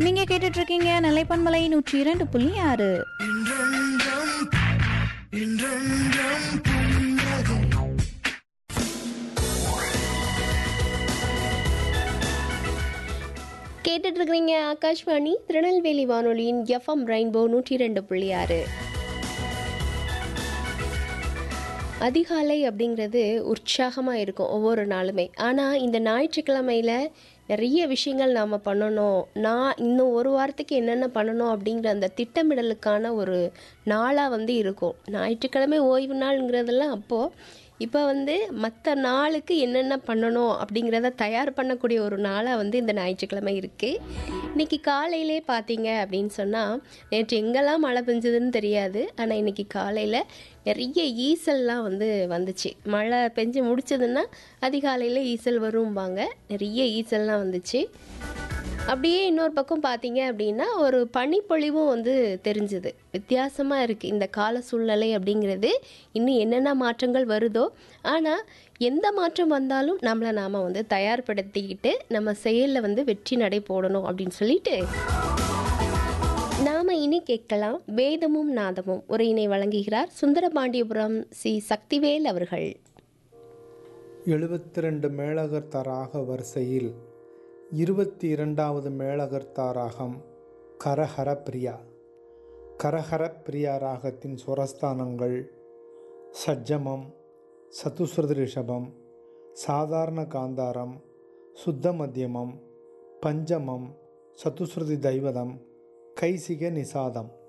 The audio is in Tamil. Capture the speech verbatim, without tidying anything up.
நீங்க கேட்டுட்டு இருக்கீங்க நிலைப்பன்மலை நூற்றி இரண்டு புள்ளி ஆறு. கேட்டுட்டு இருக்கிறீங்க ஆகாஷ்வாணி திருநெல்வேலி வானொலியின் எஃப்எம் ரெயின்போ நூற்றி ரெண்டு புள்ளி ஆறு. அதிகாலை அப்படிங்கிறது உற்சாகமாக இருக்கும் ஒவ்வொரு நாளுமே. ஆனால் இந்த ஞாயிற்றுக்கிழமையில் நிறைய விஷயங்கள் நாம் பண்ணணும், நான் இன்னும் ஒரு வாரத்துக்கு என்னென்ன பண்ணணும் அப்படிங்கிற அந்த திட்டமிடலுக்கான ஒரு நாளாக வந்து இருக்கும். ஞாயிற்றுக்கிழமை ஓய்வு நாளுங்கிறதெல்லாம் அப்போது. இப்போ வந்து மற்ற நாளுக்கு என்னென்ன பண்ணணும் அப்படிங்கிறத தயார் பண்ணக்கூடிய ஒரு நாளாக வந்து இந்த ஞாயிற்றுக்கிழமை இருக்குது. இன்றைக்கி காலையிலே பார்த்தீங்க அப்படின்னு சொன்னால், நேற்று எங்கெல்லாம் மழை பெஞ்சதுன்னு தெரியாது, ஆனால் இன்றைக்கி காலையில் நிறைய ஈசல்லாம் வந்து வந்துச்சு. மழை பெஞ்சு முடிச்சதுன்னா அதிகாலையில் ஈசல் வரும்பாங்க. நிறைய ஈசல்லாம் வந்துச்சு. அப்படியே இன்னொரு பக்கம் பார்த்தீங்க அப்படின்னா ஒரு பனிப்பொழிவும் வந்து தெரிஞ்சுது. வித்தியாசமாக இருக்குது இந்த கால சூழ்நிலை அப்படிங்கிறது. இன்னும் என்னென்ன மாற்றங்கள் வருதோ, ஆனால் எந்த மாற்றம் வந்தாலும் நம்மளை நாம் வந்து தயார்படுத்திக்கிட்டு நம்ம செயலில் வந்து வெற்றி நடை போடணும் அப்படின்னு சொல்லிட்டு நாம் இனி கேட்கலாம் வேதமும் நாதமும். உரையினை வழங்குகிறார் சுந்தரபாண்டியபுரம் சி சக்திவேல் அவர்கள். எழுபத்தி ரெண்டு மேளகர்த்தராக வரிசையில் இருபத்தி இரண்டாவது மேளகர்த்தாராகம் கரஹர பிரியா. கரஹர பிரியா ராகத்தின் சுரஸ்தானங்கள் சஜ்ஜமம், சதுஸ்ருதி ரிஷபம், சாதாரண காந்தாரம், சுத்த மத்தியமம், பஞ்சமம், சதுஸ்ருதி தைவதம், கைசிக நிசாதம்.